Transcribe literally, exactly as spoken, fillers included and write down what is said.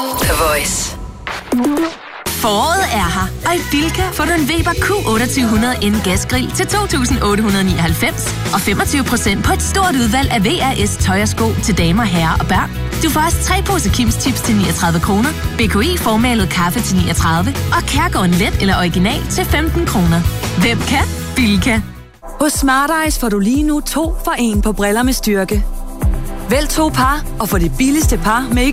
The Voice. Foråret er her, og i Bilka får du en Weber Q otteogtyve hundrede N gasgrill til to tusind otte hundrede nioghalvfems og femogtyve procent på et stort udvalg af V R S tøj og sko til damer, herrer og børn. Du får også tre poser Kims Chips til niogtredive kroner, B K I formalet kaffe til niogtredive og Kærgården Let eller Original til femten kroner. Hvem kan? Bilka. Hos Smart Eyes får du lige nu to for en på briller med styrke. Vælg to par og få det billigste par med